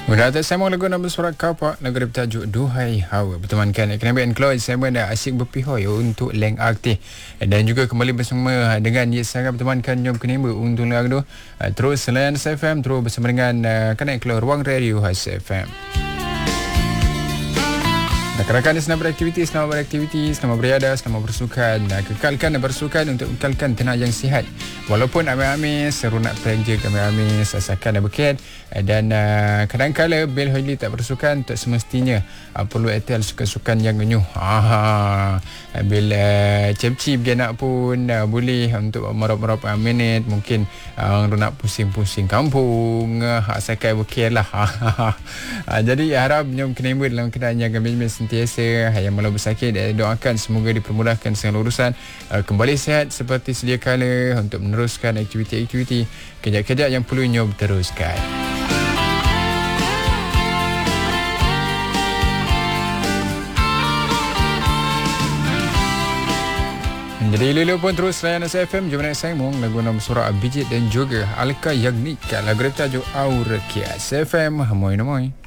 Udah atas saya mau lagu nama surat kapak lagu dia bertajuk Duhai Hawa bertemankan Eknabi and Chloe. Saya pun dah asyik berpihak untuk Leng Aktif dan juga kembali bersama dengan Yes Sarah bertemankan Nyom Kenimba untuk lagu tu. Terus selain SFM terus bersama dengan Kanak Keluar Ruang Radio SFM. Rakan-rakan selamat beraktiviti, selamat beriadah, selamat bersukan. Kekalkan bersukan untuk kekalkan tenaga yang sihat. Walaupun amis-amis, seronok kerja amis-amis, asalkan dah berkait. Dan kadang-kadang Bill Hoyley tak bersukan, tak semestinya perlu etel sukan-sukan yang genyuh. Bill cip-cip dia nak pun boleh untuk merap-merap minit. Mungkin nak pusing-pusing kampung, asalkan berkait lah. Jadi harap Nyom Kenimba dalam keadaan yang gembira sentiasa, yang malah bersakit, doakan semoga dipermudahkan segala urusan, kembali sihat seperti sedia kala untuk meneruskan aktiviti-aktiviti kejap-kejap yang perlu Nyom teruskan. Jadi Lilo pun terus layan SFM. Jom naik sambung lagu nama surah Abijit dan juga Alka Yagnik lagu bertajuk Aura Kia SFM. Hamoi namoi.